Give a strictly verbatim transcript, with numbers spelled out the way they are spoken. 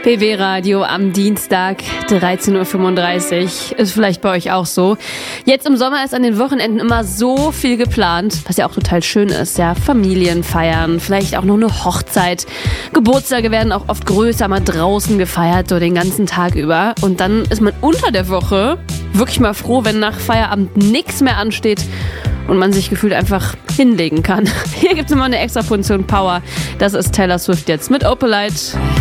B W-Radio am Dienstag, dreizehn Uhr fünfunddreißig. Ist vielleicht bei euch auch so. Jetzt im Sommer ist an den Wochenenden immer so viel geplant, was ja auch total schön ist. Ja, Familienfeiern, vielleicht auch noch eine Hochzeit. Geburtstage werden auch oft größer, mal draußen gefeiert, so den ganzen Tag über. Und dann ist man unter der Woche wirklich mal froh, wenn nach Feierabend nichts mehr ansteht und man sich gefühlt einfach hinlegen kann. Hier gibt's immer eine extra Portion Power. Das ist Taylor Swift jetzt mit Opalite.